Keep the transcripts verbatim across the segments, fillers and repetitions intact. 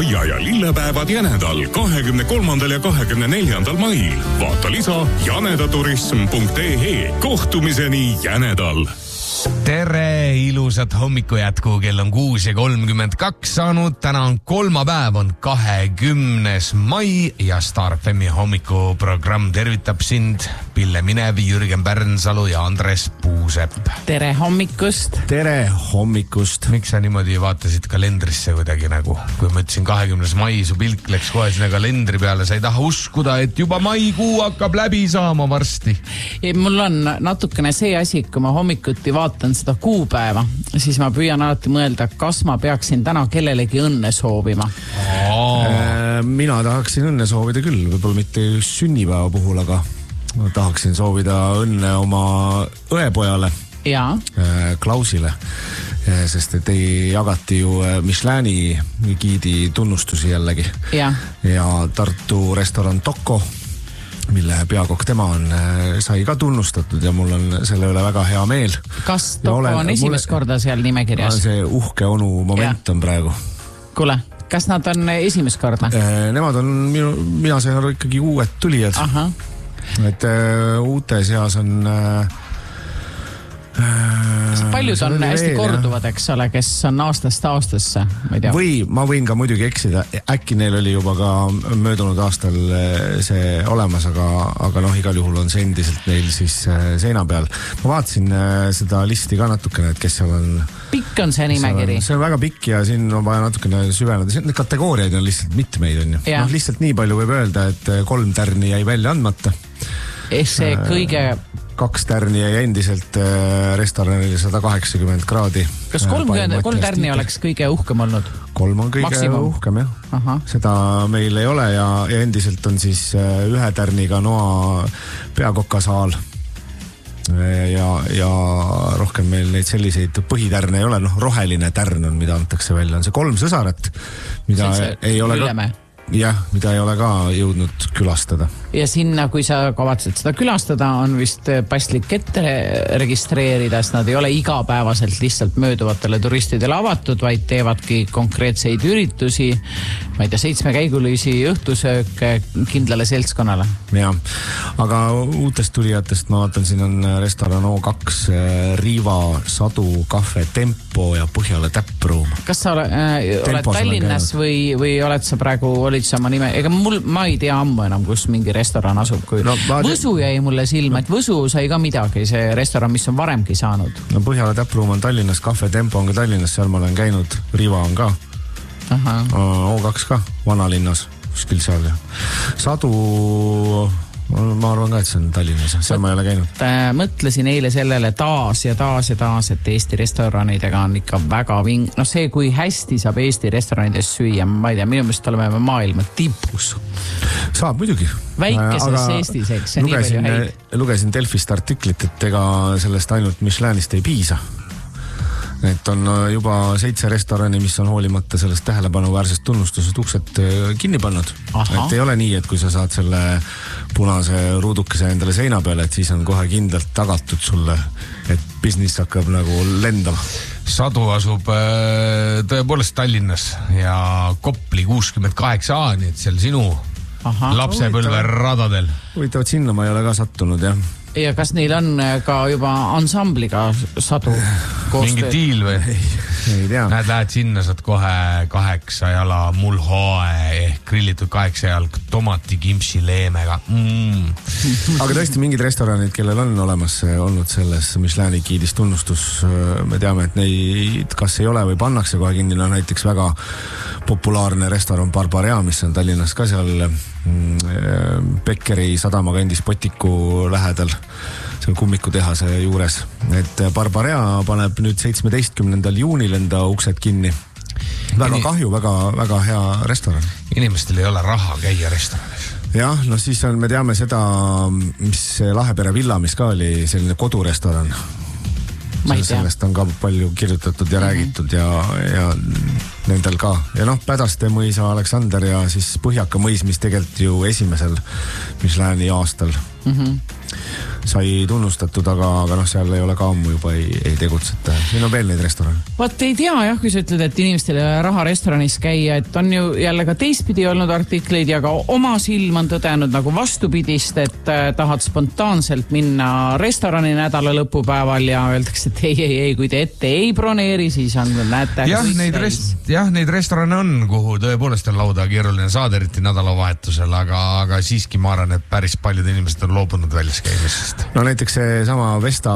aia- ja lillepäevad Jänedal kahekümne kolmandal ja kahekümne neljandal mail. Vaata lisa janedaturism punkt ee. Kohtumiseni Jänedal. Tere, ilusat hommiku jätku, kell on kuus ja kolmkümmend kaks saanud. Täna on kolmapäev, on kahekümnes mai ja Star F M-i hommikuprogramm tervitab sind. Pille Minev, Jürgen Pärnsalu ja Andres Puusepp. Tere hommikust. Tere hommikust. Miks sa niimoodi vaatasid kalendrisse kuidagi nagu? Kui ma ütlesin kahekümnes mai, su pilk läks kohe sinna kalendri peale. Sa ei taha uskuda, et juba maikuu hakkab läbi saama varsti. Ja mul on natukene see asi, kui ma hommikuti vaatan seda kuupäeva, siis ma püüan alati mõelda, kas ma peaksin täna kellelegi õnne soovima. Äh, mina tahaksin õnne soovida küll, võib-olla mitte sünnipäeva puhul, aga ma tahaksin soovida õnne oma õepojale, ja. äh, Klausile, sest et ei jagati ju Michelini giidi tunnustusi jällegi. Ja, ja Tartu restoran Toko, mille peakokk tema on, sai ka tunnustatud ja mul on selle üle väga hea meel. Kas Toko olen, on esimest mulle, korda seal nimekirjas? See uhke onu moment ja. On praegu. Kuule, kas nad on esimest korda? Nemad on, minu, mina sain aru ikkagi uued tulijad. Aha. Et uh, uute seas on... Uh, paljud on hästi veel, korduvad, eks ole, kes on aastast aastasse, ma ei tea. Või ma võin ka muidugi eksida, äkki neil oli juba ka möödunud aastal see olemas, aga, aga noh, igal juhul on see endiselt neil siis seina peal. Ma vaatasin seda listi ka natukene, et kes seal on... Pikk on see nimekiri. See on väga pikk ja siin on vaja natukene süveneda. Need kategooriaid on lihtsalt mitmeid, on ju. Ja. No, lihtsalt nii palju võib öelda, et kolm tärni jäi välja andmata. See kõige... Kaks tärni jäi endiselt restoranil sada kaheksakümmend kraadi. Kas kolm, kolm tärni oleks kõige uhkem olnud? Kolm on kõige Maksimum. Uhkem, jah. Aha. Seda meil ei ole ja, ja endiselt on siis ühe tärniga noa peakokasaal. Ja, ja rohkem meil neid selliseid põhitärne ei ole. Noh, roheline tärn on, mida antakse välja. On see kolm sõsarat, mida ei ole... Üleme. Jah, mida ei ole ka jõudnud külastada. Ja sinna, kui sa kavatsed seda külastada, on vist paslik ette registreerida, sest nad ei ole igapäevaselt lihtsalt mööduvatele turistidele avatud, vaid teevadki konkreetseid üritusi, ma ei tea, seitsmekäigulisi õhtusööke kindlale seltskonnale. Ja, aga uutest tulijatest ma vaatan, siin on restoran O kaks, Riiva, Sadu, Kahve, Tempo ja Põhjala täppruum. Kas sa ole, äh, oled Tallinnas või, või oled sa praegu, olid sa oma nime, ega mul, ma ei tea ammu enam, kus mingi restoran asub, kui no, ma... Võsu jäi mulle silma, et Võsu sai ka midagi, see restoran, mis on varemgi saanud. No Põhjala täppruum on Tallinnas, Kahve Tempo on ka Tallinnas, seal ma olen käinud, Riva on ka. Aha. O kaks ka, vanalinnas, kuskil seal. Sadu, ma arvan ka, et see on Tallinnas, seal ma ei ole käinud. Mõtlesin eile sellele taas ja taas ja taas, et Eesti restoranidega on ikka väga ving... No see, kui hästi saab Eesti restoranides süüa, ma ei tea, minu meelest oleme maailma tipus. Saab muidugi. Väikeses aga Eestis, eks see lugesin, nii palju häid. Lugesin Delfist artiklit, et ega sellest ainult Michelinist ei piisa. Et on juba seitse restorani, mis on hoolimata sellest tähelepanuväärsest tunnustusest uksed kinni pannud. Aha. Et ei ole nii, et kui sa saad selle punase ruudukese endale seina peale, et siis on kohe kindlalt tagatud sulle, et business hakkab nagu lendama. Sadu asub tõepoolest Tallinnas ja Kopli kuuskümmend kaheksa A, nii et seal sinu Aha. lapsepõlve radadel. Huvitavad, sinna ma ei ole ka sattunud, jah. Ja kas neil on ka juba ansambliga Sadu koostöö? Mingi diil või? Ei, ei tea. Näed, lähed sinna, saad kohe kaheksa jala mulhoe ehk grillitud kaheksa jalg tomati kimpsi leemega. Mm. Aga tõesti mingid restoranid, kellel on olemas olnud selles Michelini giidis tunnustus, me teame, et neid kas ei ole või pannakse kohe kinni, no näiteks väga populaarne restoran Barbarea, mis on Tallinnas ka seal Bekkeri sadama kandis Potiku lähedal, seal kummikutehase juures, et Barbarea paneb nüüd seitsmeteistkümnendal juunil enda uksed kinni. Väga Ini... kahju, väga, väga hea restoran. Inimestel ei ole raha käia restoranis. Jah, no siis on, me teame seda, mis Lahepere Villa, mis ka oli selline kodurestoran. Sellest on ka palju kirjutatud ja mm-hmm. räägitud ja, ja nendel ka. Ja noh, Pädaste mõisa Aleksander ja siis Põhjaka mõis, mis tegelikult ju esimesel Michelini aastal mm-hmm. sai tunnustatud, aga, aga noh, seal ei ole ka ammu juba ei, ei tegutseta. Siin on veel neid restorane. Vaat ei tea jah, kui sa ütled, et inimestel ei ole raha restoranis käia, et on ju jälle ka teistpidi olnud artikleid ja ka oma silm on tõdenud nagu vastupidist, et äh, tahad spontaanselt minna restorani nädala lõpupäeval ja öeldakse, et ei, ei, ei, kui te ette ei broneeri, siis on, näete. Jah, neid, rest, jah, neid restorane on, kuhu tõepoolest on lauda keeruline saada, eriti nädalavahetusel, aga, aga siiski ma arvan, et päris paljud inimesed on loobunud väljas käimisest. No näiteks see sama Vesta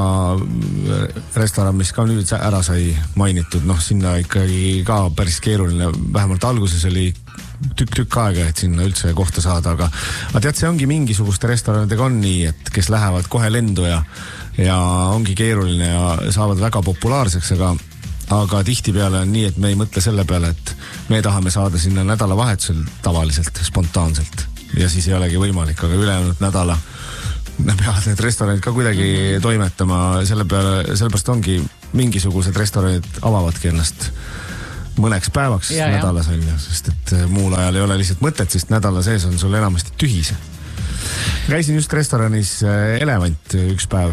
restoran, mis ka nüüd ära sai mainitud, noh sinna ikkagi ka päris keeruline, vähemalt alguses oli tükk-tükk aega, et sinna üldse kohta saada, aga, aga tead, see ongi mingisuguste restoranidega on nii, et kes lähevad kohe lendu ja, ja ongi keeruline ja saavad väga populaarseks, aga, aga tihtipeale on nii, et me ei mõtle selle peale, et me tahame saada sinna nädalavahetusel tavaliselt, spontaanselt ja siis ei olegi võimalik, aga ülejäänud nädala peavad need restoranid ka kuidagi toimetama, selle peale, sellepärast ongi mingisugused restoranid avavadki ennast mõneks päevaks ja, nädalas on ju, sest et muul ajal ei ole lihtsalt mõtet, sest nädala sees on sul enamasti tühise. Käisin just restoranis Elevant üks päev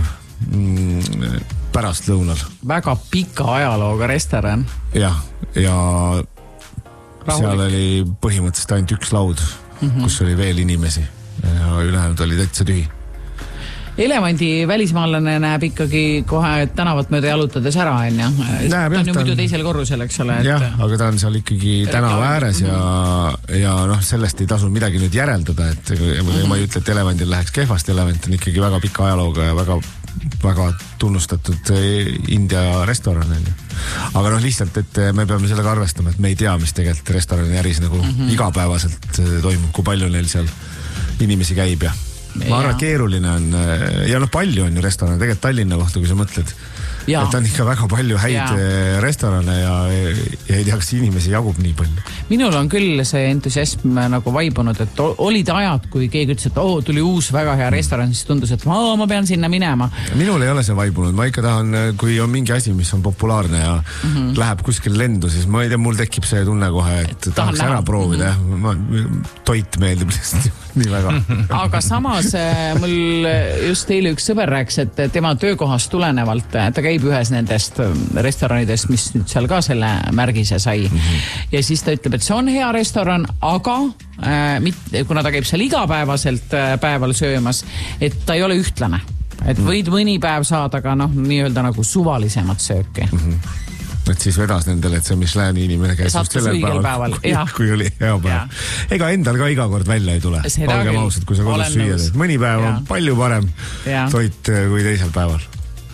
mm, pärast lõunal. Väga pika ajalooga restoran. Jah, ja Rahulik. Seal oli põhimõtteliselt ainult üks laud, mm-hmm. kus oli veel inimesi ja ülejäänud oli täitsa tühi. Elevandi välismaalane näeb ikkagi kohe tänavat mööda jalutades ära, on ja? Ta on ju muidu teisel korrusel, eks ole. Et... jah, aga ta on seal ikkagi tänava ääres ja, ja noh, sellest ei tasu midagi nüüd järeldada, et mm-hmm. ma ei ütle, et Elevandil läheks kehvast, Elevant on ikkagi väga pika ajalooga ja väga, väga tunnustatud India restoran. Aga noh, lihtsalt, et me peame sellega arvestama, et me ei tea, mis tegelikult restorani äris nagu mm-hmm. igapäevaselt toimub, kui palju neil seal inimesi käib ja ma arvan, keeruline on ja noh, palju on ju restorane, tegelikult Tallinna kohta, kui sa mõtled, ja. Et on ikka väga palju häid ja. restorane ja, ja ei tea, kas inimesi jagub nii palju. Minul on küll see entusiasm nagu vaibunud, et olid ajad, kui keegi ütles, et oh, tuli uus väga hea restoran, siis tundus, et oh, ma pean sinna minema. Minul ei ole see vaibunud, ma ikka tahan, kui on mingi asi, mis on populaarne ja mm-hmm. läheb kuskil lendu, siis ma ei tea, mul tekib see tunne kohe, et tahaks ära näha. Proovida mm-hmm. ma, toit meeldib nii väga. Aga samas mul just eile üks sõber rääks, et tema töökohast tulenevalt ta käib ühes nendest restoranidest, mis nüüd seal ka selle märgise sai. Mm-hmm. Ja siis ta ütleb, et see on hea restoran, aga äh, mitte, kuna ta käib seal igapäevaselt äh, päeval söömas, et ta ei ole ühtlane. Et võid mõni päev saada ka noh, nii-öelda nagu suvalisemat sööki. Mm-hmm. Et siis vedas nendele, et see Michelini inimene käis just sellel päeval, päeval. Kui, kui oli hea päev. Ega endal ka iga kord välja ei tule. Olge mausad, kui sa kodus süüa teed. Mõni päev ja. On palju parem ja. Toit kui teisel päeval.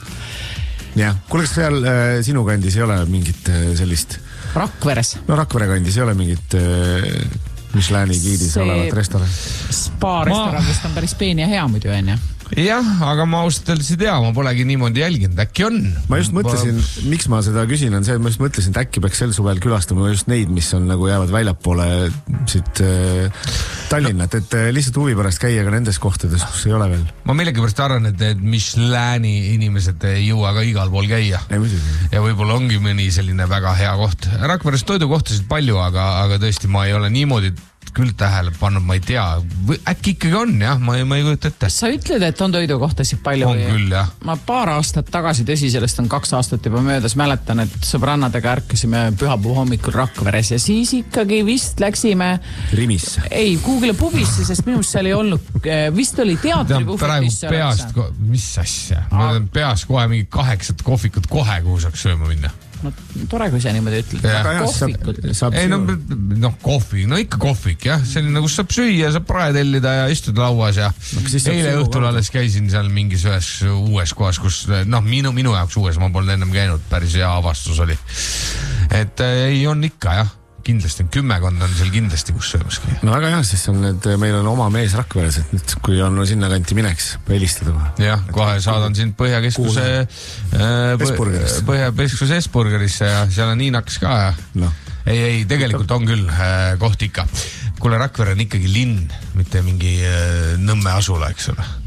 Jah, kuule, kas seal äh, sinu kandis ei ole mingit äh, sellist... Rakveres. No Rakvere kandis ei ole mingit äh, Michelini giidis see olevat restoran. Spa restoran, ma... kus on päris peen ja hea muidu, on ja? Jah, aga ma ausalt öeldes ei tea, ma polegi niimoodi jälginud, äkki on. Ma just mõtlesin, ma... miks ma seda küsin, on see, et ma just mõtlesin, et äkki peaks sel suvel külastama just neid, mis on nagu jäävad väljapoole siit äh, Tallinnat, et äh, lihtsalt huvi pärast käia ka nendes kohtades, kus ei ole veel. Ma millegipärast arvan, et, et Michelini inimesed ei jõua ka igal pool käia. Ei, ja võib-olla ongi mõni selline väga hea koht. Rakveres toidukohtasid palju, aga, aga tõesti ma ei ole niimoodi küll tähele pannud, ma ei tea. Äkki ikkagi on, jah, ma ei, ma ei kujuta ette. Sa ütled, et on toidukohtasid palju? On küll, jah. Ma paar aastat tagasi, tõsi, sellest on kaks aastat juba möödas, mäletan, et sõbrannadega ärkasime pühapuu hommikul Rakveres ja siis ikkagi vist läksime... Rimisse? Ei, Google'i pubisse, sest minust seal ei olnud. Vist oli teatri puhvis. Praegu peast, mis asja? Ma olen peast kohe mingi kaheksat kohvikut kohe, kuhu saaks sööma minna. No, tore, kui sa niimoodi ütled. Kohvikud. Ei, no, no kohvik, no ikka kohvik, jah. Selline, kus saab süüa, saab praetellida ja istuda lauas ja no, eile õhtul alles käisin seal mingis ühes uues kohas, kus, noh, minu, minu jaoks uues, ma polnud ennem käinud, päris hea avastus oli. Et ei, on ikka, jah. Kindlasti on kümmekond on seal kindlasti, kus söömaski. No väga hea, siis on need, meil on oma mees Rakveres, et nüüd, kui on no, sinna kanti mineks, helistada kohe. Jah, kohe saadan sind Põhjakeskuse Esburgerisse. Põhjakeskuse Esburgerisse ja seal on Niinaks ka ja no. Ei, ei, tegelikult on küll äh, koht ikka. Kuule, Rakvere on ikkagi linn, mitte mingi äh, Nõmme asula, eks ole.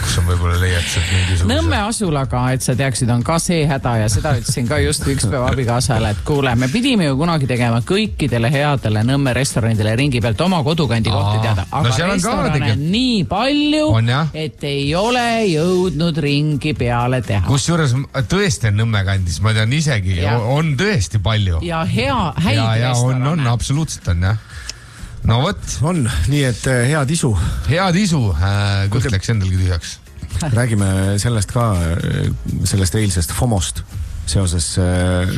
lõpuks on võib-olla leiad sealt mingisuguse. Nõmme asulaga, et sa teaksid, on ka see häda ja seda ütlesin ka just üks päev abikaasale, et kuule, me pidime ju kunagi tegema kõikidele headele Nõmme restoranidele ringi pealt oma kodukandi kohti teada, aga no restorane on nii palju, on, et ei ole jõudnud ringi peale teha. Kus juures tõesti on Nõmme kandis, ma tean isegi, ja. on tõesti palju. Ja hea, häid ja, ja restorane. On, on, absoluutselt on, jah. No võt. On, nii et head isu. Head isu, äh, kõht läks endalgi tühjaks. Räägime sellest ka, sellest eilsest FOMOst seoses